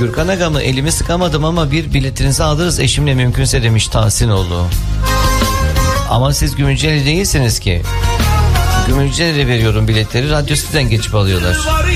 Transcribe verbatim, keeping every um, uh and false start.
Gürkan Agam'ı elimi sıkamadım ama bir biletinizi alırız eşimle mümkünse demiş Tahsinoğlu. Ama siz Gümülceli değilsiniz ki. Gümülceli'ye veriyorum biletleri, Radyo City'den geçip alıyorlar.